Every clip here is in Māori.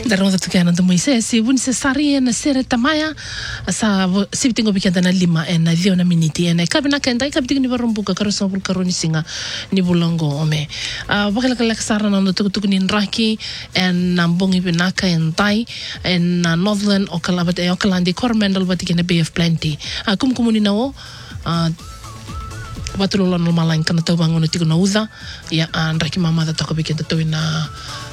Daronda tukiana do Moisés wuni se sari na sere tamaya sa sibitingo bikenda na 5 na 10 miniti na kabina kenda kabiti ni barumbuka karosa bul karoni singa ni bulongo ome bakala kala sara na tuku ni raki en nambongi binaka en tai en northern okalabate okalandi kormendal batikena Bay of Plenty kumkumuni nao Batulolo no malain kana tau bangono tiku na uza ya raki mama da toko bikenda tau na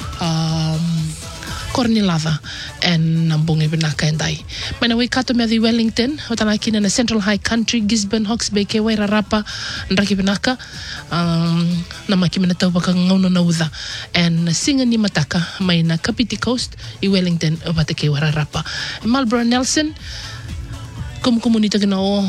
Cornilava en nambongi binaka en dai. Mana wei kato mea di Wellington, o tana kina na Central High Country, Gisborne, Hawke's Bay, ke Wairarapa, nraki binaka, na maki mena tau baka ngauno na uza. En singa ni mataka, mai na Kapiti Coast, i Wellington, o bate ke Wairarapa. Marlborough Nelson, komunita gina o,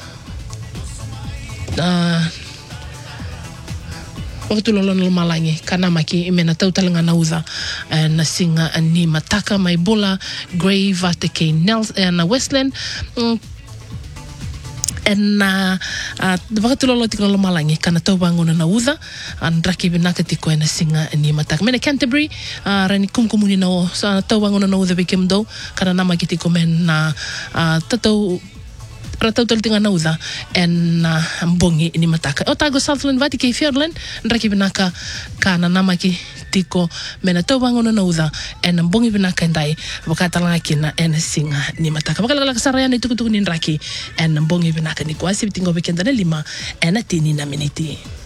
Wakatulolo no malangi kana maki imena tautalanga na uza na singa ni mataka mai bola Grey vate ke na Westland na wakatulolo tiko no malangi kana taubangona na uza raki binaka tiko na singa ni mataka mena Canterbury rani kumkumuni na o sa taubangona na uza bikemdo kana namaki tiko men na tatau Ratautal tinga na uza en mbongi ni mataka. O tago Southland vati ke Fiordland nraki binaka kana namaki tiko mena taubangona na uza en mbongi binaka ndai wakatalanga kina en singa ni mataka. Wakalala kasaraya ni tukutuku ni nraki en mbongi binaka ni kwasi bitingo bekenda na 5 en 10 miniti.